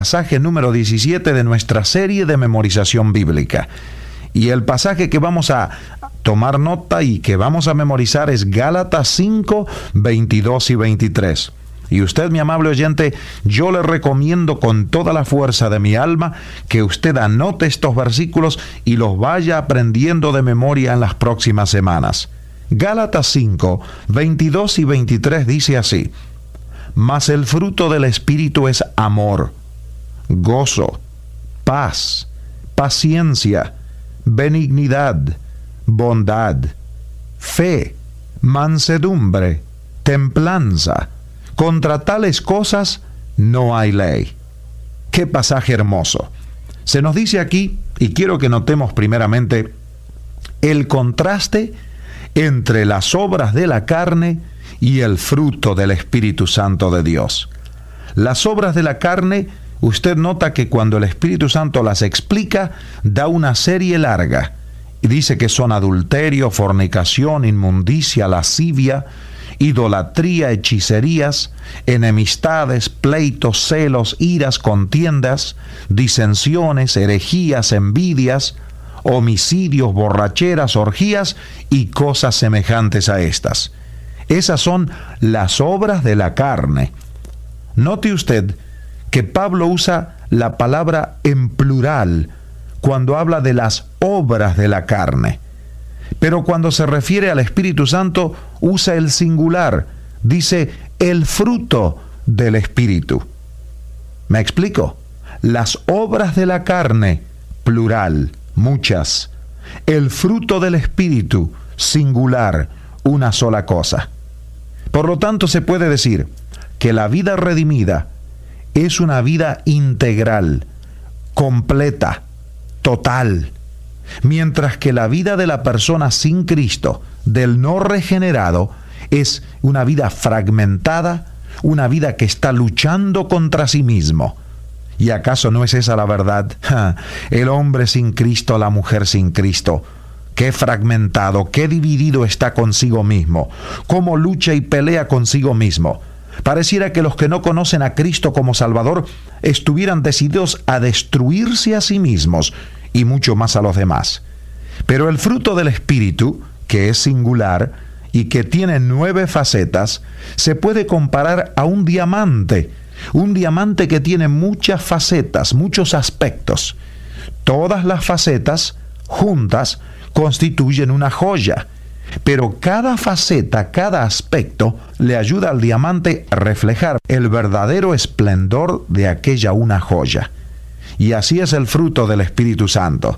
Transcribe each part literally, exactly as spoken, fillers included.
Pasaje número diecisiete de nuestra serie de memorización bíblica. Y el pasaje que vamos a tomar nota y que vamos a memorizar es Gálatas cinco, veintidós y veintitrés. Y usted, mi amable oyente, yo le recomiendo con toda la fuerza de mi alma que usted anote estos versículos y los vaya aprendiendo de memoria en las próximas semanas. Gálatas cinco, veintidós y veintitrés dice así: Mas el fruto del Espíritu es amor, gozo, paz, paciencia, benignidad, bondad, fe, mansedumbre, templanza. Contra tales cosas no hay ley. ¡Qué pasaje hermoso! Se nos dice aquí, y quiero que notemos primeramente, el contraste entre las obras de la carne y el fruto del Espíritu Santo de Dios. Las obras de la carne, usted nota que cuando el Espíritu Santo las explica, da una serie larga, y dice que son adulterio, fornicación, inmundicia, lascivia, idolatría, hechicerías, enemistades, pleitos, celos, iras, contiendas, disensiones, herejías, envidias, homicidios, borracheras, orgías y cosas semejantes a estas. Esas son las obras de la carne. Note usted que Pablo usa la palabra en plural cuando habla de las obras de la carne. Pero cuando se refiere al Espíritu Santo, usa el singular. Dice, el fruto del Espíritu. ¿Me explico? Las obras de la carne, plural, muchas. El fruto del Espíritu, singular, una sola cosa. Por lo tanto, se puede decir que la vida redimida es una vida integral, completa, total. Mientras que la vida de la persona sin Cristo, del no regenerado, es una vida fragmentada, una vida que está luchando contra sí mismo. ¿Y acaso no es esa la verdad? Ja, el hombre sin Cristo, la mujer sin Cristo. Qué fragmentado, qué dividido está consigo mismo, cómo lucha y pelea consigo mismo. Pareciera que los que no conocen a Cristo como Salvador estuvieran decididos a destruirse a sí mismos y mucho más a los demás. Pero el fruto del Espíritu, que es singular y que tiene nueve facetas, se puede comparar a un diamante, un diamante que tiene muchas facetas, muchos aspectos. Todas las facetas juntas constituyen una joya, pero cada faceta, cada aspecto le ayuda al diamante a reflejar el verdadero esplendor de aquella una joya. Y así es el fruto del Espíritu Santo.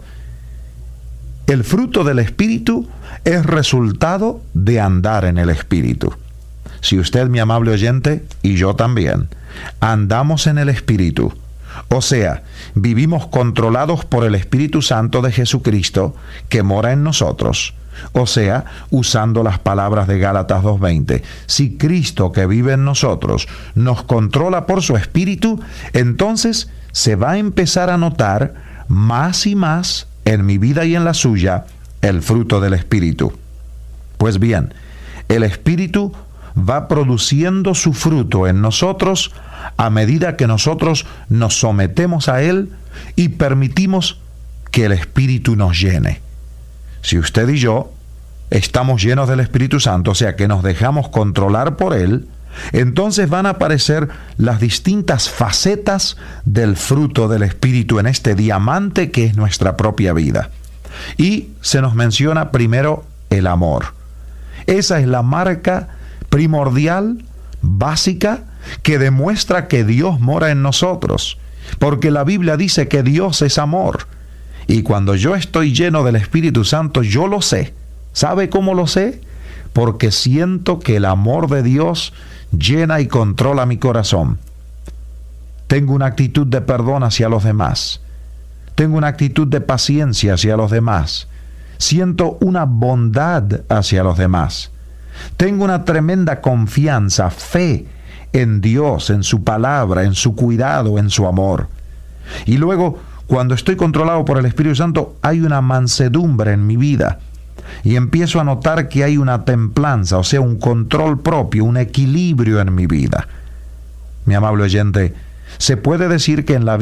El fruto del Espíritu es resultado de andar en el Espíritu. Si usted, mi amable oyente, y yo también, andamos en el Espíritu, o sea, vivimos controlados por el Espíritu Santo de Jesucristo que mora en nosotros, o sea, usando las palabras de Gálatas dos veinte, si Cristo que vive en nosotros nos controla por su Espíritu, entonces se va a empezar a notar más y más en mi vida y en la suya el fruto del Espíritu. Pues bien, el Espíritu va produciendo su fruto en nosotros a medida que nosotros nos sometemos a Él y permitimos que el Espíritu nos llene. Si usted y yo estamos llenos del Espíritu Santo, o sea que nos dejamos controlar por Él, entonces van a aparecer las distintas facetas del fruto del Espíritu en este diamante que es nuestra propia vida. Y se nos menciona primero el amor. Esa es la marca primordial, básica, que demuestra que Dios mora en nosotros, porque la Biblia dice que Dios es amor. Y cuando yo estoy lleno del Espíritu Santo, yo lo sé. ¿Sabe cómo lo sé? Porque siento que el amor de Dios llena y controla mi corazón. Tengo una actitud de perdón hacia los demás. Tengo una actitud de paciencia hacia los demás. Siento una bondad hacia los demás. Tengo una tremenda confianza, fe en Dios, en su palabra, en su cuidado, en su amor. Y luego, cuando estoy controlado por el Espíritu Santo, hay una mansedumbre en mi vida. Y empiezo a notar que hay una templanza, o sea, un control propio, un equilibrio en mi vida. Mi amable oyente, Se puede decir que en la